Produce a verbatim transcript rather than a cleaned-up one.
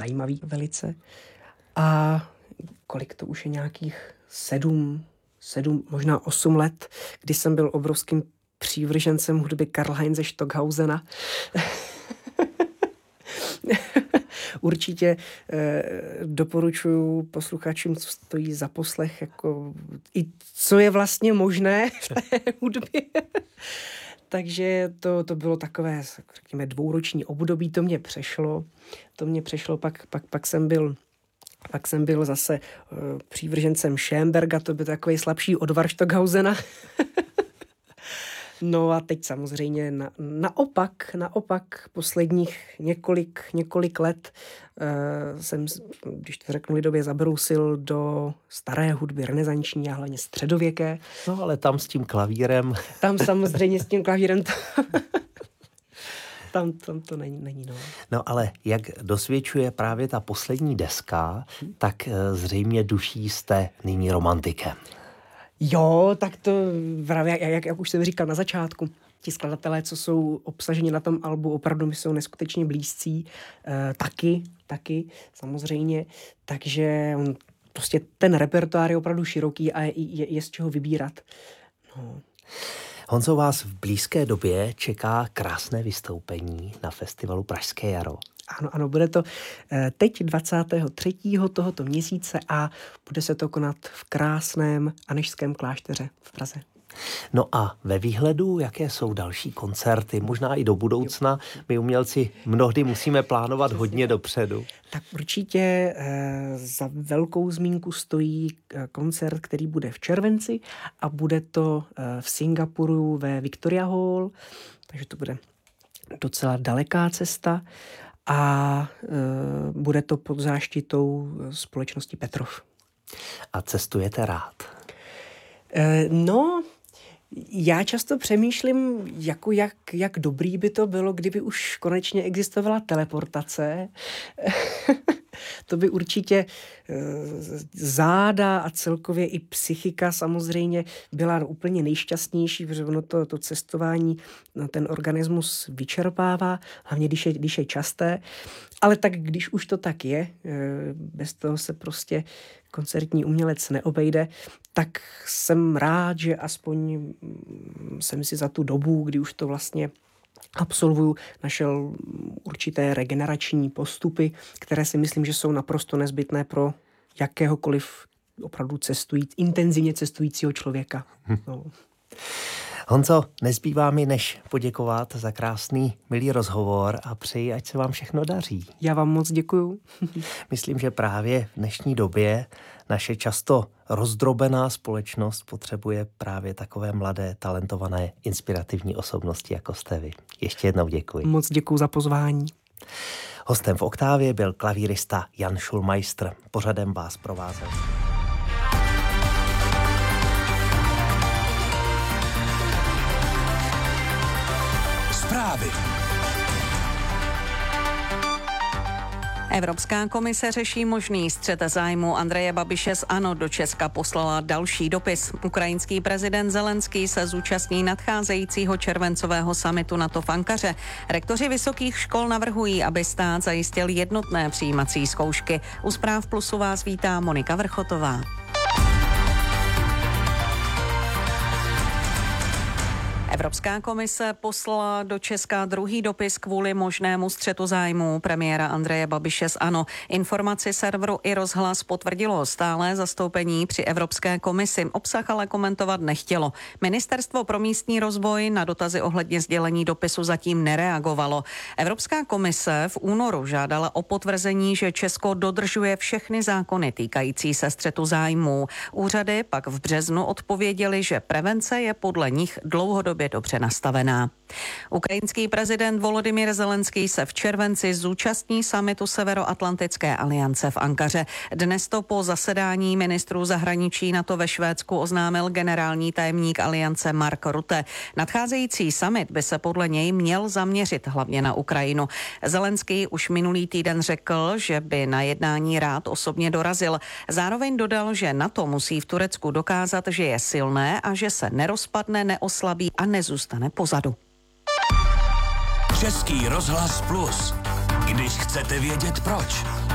zajímavý velice. A kolik to už je, nějakých sedm, sedm, možná osm let, kdy jsem byl obrovským přívržencem hudby Karlheinze Stockhausena. Určitě eh, doporučuji posluchačům, co stojí za poslech, jako i co je vlastně možné v té hudbě. Takže to, to bylo takové, řekněme, dvouroční období, to mě přešlo. To mě přešlo, pak, pak, pak jsem byl Pak jsem byl zase uh, přívržencem Schoenberga, to byl takový slabší odvar Stockhausena. No a teď samozřejmě na, naopak, naopak posledních několik, několik let uh, jsem, když to řeknu lidově, zabrousil do staré hudby, renesanční a hlavně středověké. No ale tam s tím klavírem. Tam samozřejmě s tím klavírem to... Tam, tam to není, není no. No ale jak dosvědčuje právě ta poslední deska, tak zřejmě duší jste nyní romantikem. Jo, tak to právě, jak, jak už jsem říkal na začátku, ti skladatelé, co jsou obsaženi na tom albu, opravdu mi jsou neskutečně blízcí, e, taky, taky, samozřejmě, takže on, prostě ten repertoár je opravdu široký a je, je, je z čeho vybírat. No. Honzo, vás v blízké době čeká krásné vystoupení na festivalu Pražské jaro. Ano, ano, bude to teď dvacátého třetího tohoto měsíce a bude se to konat v krásném Anežském klášteře v Praze. No a ve výhledu, jaké jsou další koncerty, možná i do budoucna? My umělci mnohdy musíme plánovat hodně dopředu. Tak určitě e, za velkou zmínku stojí koncert, který bude v červenci a bude to e, v Singapuru ve Victoria Hall, takže to bude docela daleká cesta a e, bude to pod záštitou společnosti Petrov. A cestujete rád? E, no... Já často přemýšlím, jako jak, jak dobrý by to bylo, kdyby už konečně existovala teleportace. To by určitě záda a celkově i psychika samozřejmě byla úplně nejšťastnější, protože ono to, to cestování ten organismus vyčerpává, hlavně když je, když je časté. Ale tak když už to tak je, bez toho se prostě koncertní umělec neobejde, tak jsem rád, že aspoň jsem si za tu dobu, kdy už to vlastně absolvuju, našel určité regenerační postupy, které si myslím, že jsou naprosto nezbytné pro jakéhokoliv opravdu cestující, intenzivně cestujícího člověka. No. Honzo, nezbývá mi než poděkovat za krásný, milý rozhovor a přeji, ať se vám všechno daří. Já vám moc děkuju. Myslím, že právě v dnešní době naše často rozdrobená společnost potřebuje právě takové mladé, talentované, inspirativní osobnosti, jako jste vy. Ještě jednou děkuji. Moc děkuju za pozvání. Hostem v Oktávě byl klavírista Jan Schulmeister. Pořadem vás provázel. Zprávy. Evropská komise řeší možný střet zájmu Andreje Babiše z ANO. Do Česka poslala další dopis. Ukrajinský prezident Zelenský se zúčastní nadcházejícího červencového summitu NATO v Ankaře. Rektoři vysokých škol navrhují, aby stát zajistil jednotné přijímací zkoušky. U Zpráv Plusu vás vítá Monika Vrchotová. Evropská komise poslala do Česka druhý dopis kvůli možnému střetu zájmů premiéra Andreje Babiše z ANO. Informaci serveru i Rozhlas potvrdilo stálé zastoupení při Evropské komisi. Obsah ale komentovat nechtělo. Ministerstvo pro místní rozvoj na dotazy ohledně sdělení dopisu zatím nereagovalo. Evropská komise v únoru žádala o potvrzení, že Česko dodržuje všechny zákony týkající se střetu zájmů. Úřady pak v březnu odpověděly, že prevence je podle nich dlouhodobě dobře nastavená. Ukrajinský prezident Volodymyr Zelenský se v červenci zúčastní summitu Severoatlantické aliance v Ankaře. Dnes to po zasedání ministrů zahraničí NATO ve Švédsku oznámil generální tajemník aliance Mark Rutte. Nadcházející summit by se podle něj měl zaměřit hlavně na Ukrajinu. Zelenský už minulý týden řekl, že by na jednání rád osobně dorazil. Zároveň dodal, že NATO musí v Turecku dokázat, že je silné a že se nerozpadne, neoslabí a nezůstane pozadu. Český rozhlas Plus. Když chcete vědět proč.